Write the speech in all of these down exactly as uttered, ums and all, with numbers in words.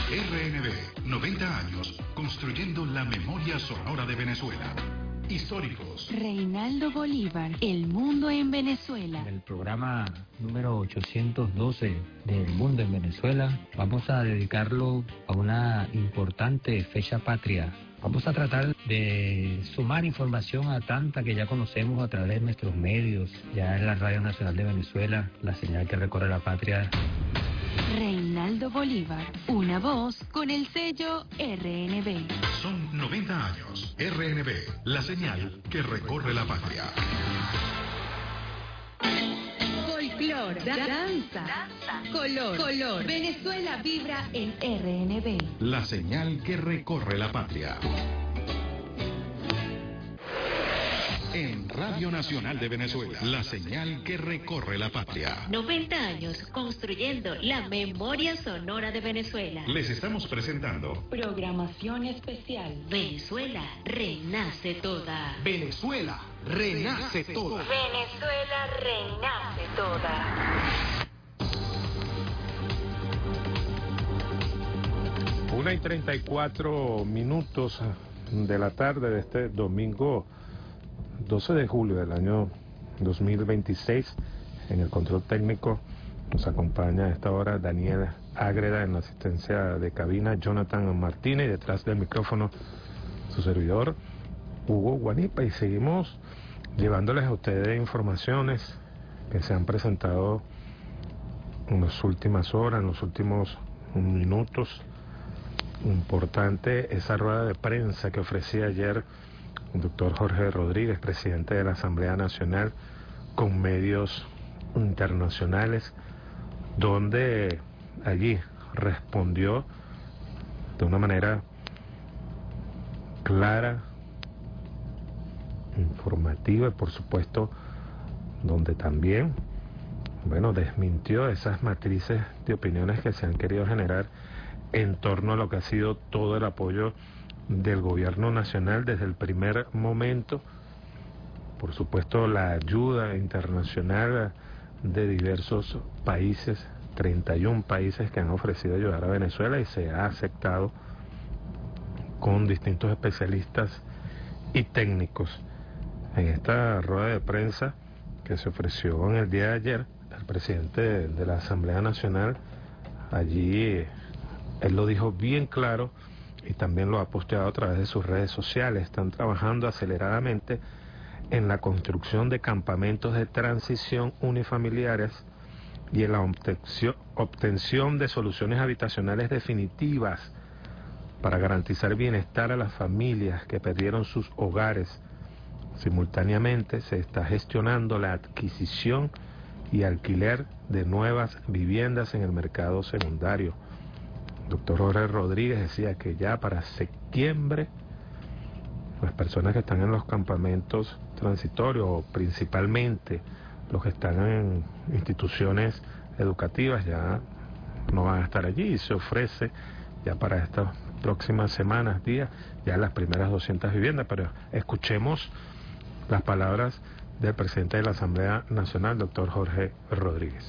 R N B, noventa años, construyendo la memoria sonora de Venezuela. Históricos. Reinaldo Bolívar, El Mundo en Venezuela. En el programa número ochocientos doce del Mundo en Venezuela, vamos a dedicarlo a una importante fecha patria. Vamos a tratar de sumar información a tanta que ya conocemos a través de nuestros medios, ya en la Radio Nacional de Venezuela, la señal que recorre la patria. Reinaldo Bolívar, una voz con el sello R N B. Son noventa años. R N B, la señal que recorre la patria. Folclor, da- danza, danza, color, color. Venezuela vibra en R N B. La señal que recorre la patria. En Radio Nacional de Venezuela, la señal que recorre la patria. noventa años construyendo la memoria sonora de Venezuela. Les estamos presentando Programación especial. Venezuela renace toda. Venezuela renace toda. Venezuela renace toda. Una y treinta y cuatro minutos de la tarde de este domingo doce de julio del año dos mil veintiséis. En el control técnico nos acompaña a esta hora Daniel Ágreda, en la asistencia de cabina Jonathan Martínez, y detrás del micrófono su servidor Hugo Guanipa, y seguimos llevándoles a ustedes informaciones que se han presentado en las últimas horas, en los últimos minutos. Importante esa rueda de prensa que ofrecía ayer el doctor Jorge Rodríguez, presidente de la Asamblea Nacional, con medios internacionales, donde allí respondió de una manera clara, informativa y por supuesto donde también, bueno, desmintió esas matrices de opiniones que se han querido generar en torno a lo que ha sido todo el apoyo del gobierno nacional desde el primer momento. Por supuesto, la ayuda internacional de diversos países, treinta y uno países que han ofrecido ayudar a Venezuela, y se ha aceptado con distintos especialistas y técnicos. En esta rueda de prensa que se ofreció en el día de ayer, el presidente de la Asamblea Nacional, allí él lo dijo bien claro y también lo ha posteado a través de sus redes sociales. Están trabajando aceleradamente en la construcción de campamentos de transición unifamiliares y en la obtención, obtención de soluciones habitacionales definitivas para garantizar bienestar a las familias que perdieron sus hogares. Simultáneamente se está gestionando la adquisición y alquiler de nuevas viviendas en el mercado secundario. Doctor Jorge Rodríguez decía que ya para septiembre las personas que están en los campamentos transitorios, principalmente los que están en instituciones educativas, ya no van a estar allí, y se ofrece ya para estas próximas semanas, días, ya las primeras doscientas viviendas. Pero escuchemos las palabras del presidente de la Asamblea Nacional, doctor Jorge Rodríguez.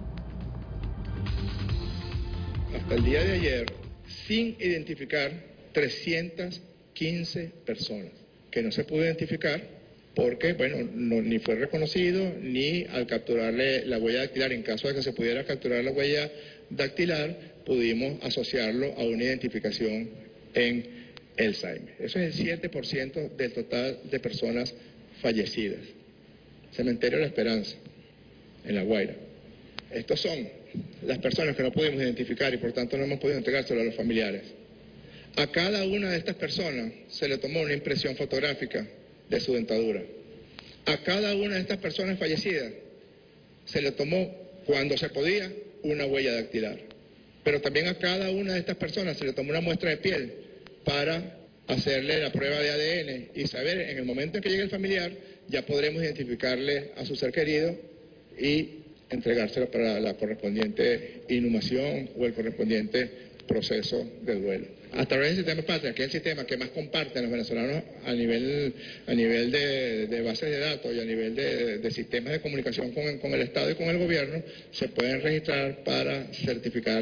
Hasta el día de ayer, sin identificar trescientas quince personas, que no se pudo identificar porque, bueno, no, ni fue reconocido, ni al capturarle la huella dactilar, en caso de que se pudiera capturar la huella dactilar, pudimos asociarlo a una identificación en el S A I M E. Eso es el siete por ciento del total de personas fallecidas. Cementerio de la Esperanza, en La Guaira. Estos son las personas que no pudimos identificar y por tanto no hemos podido entregárselo a los familiares. A cada una de estas personas se le tomó una impresión fotográfica de su dentadura. A cada una de estas personas fallecidas se le tomó, cuando se podía, una huella dactilar. Pero también a cada una de estas personas se le tomó una muestra de piel para hacerle la prueba de A D N y saber, en el momento en que llegue el familiar, ya podremos identificarle a su ser querido y entregárselo para la correspondiente inhumación o el correspondiente proceso de duelo. A través del sistema Patria, que es el sistema que más comparten los venezolanos a nivel a nivel de, de bases de datos y a nivel de, de sistemas de comunicación con, con el Estado y con el gobierno, se pueden registrar para certificar